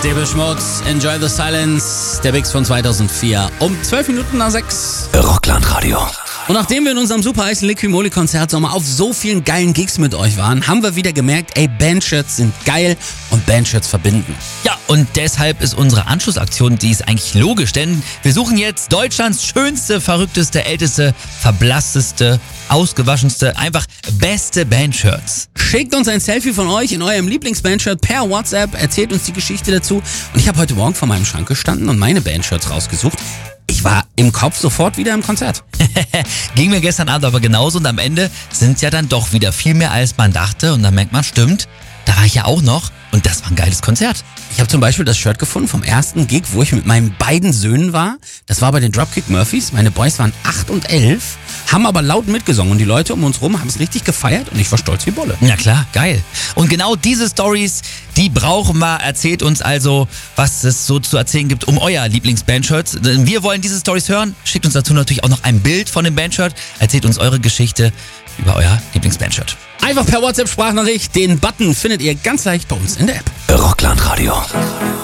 Depeche Mode, Enjoy the Silence, der Mix von 2004, um 12 Minuten nach 6. Rockland-Radio. Und nachdem wir in unserem super heißen Liquimoli-Konzert Sommer auf so vielen geilen Gigs mit euch waren, haben wir wieder gemerkt, Bandshirts sind geil und Bandshirts verbinden. Ja, und deshalb ist unsere Anschlussaktion, die ist eigentlich logisch, denn wir suchen jetzt Deutschlands schönste, verrückteste, älteste, verblassteste, ausgewaschenste, einfach beste Bandshirts. Schickt uns ein Selfie von euch in eurem Lieblingsbandshirt per WhatsApp, erzählt uns die Geschichte dazu. Und ich habe heute Morgen vor meinem Schrank gestanden und meine Bandshirts rausgesucht. Ich war im Kopf sofort wieder im Konzert. Ging mir gestern Abend aber genauso und am Ende sind es ja dann doch wieder viel mehr, als man dachte. Und dann merkt man, stimmt, da war ich ja auch noch und das war ein geiles Konzert. Ich habe zum Beispiel das Shirt gefunden vom ersten Gig, wo ich mit meinen beiden Söhnen war. Das war bei den Dropkick Murphys. Meine Boys waren 8 und 11, haben aber laut mitgesungen und die Leute um uns rum haben es richtig gefeiert und ich war stolz wie Bolle. Na klar, geil. Und genau diese Stories, die brauchen wir. Erzählt uns also, was es so zu erzählen gibt um euer Lieblingsbandshirt. Wir wollen diese Stories hören. Schickt uns dazu natürlich auch noch ein Bild von dem Bandshirt. Erzählt uns eure Geschichte über euer Lieblingsbandshirt. Einfach per WhatsApp-Sprachnachricht. Den Button findet ihr ganz leicht bei uns in der App. Rockland-Radio.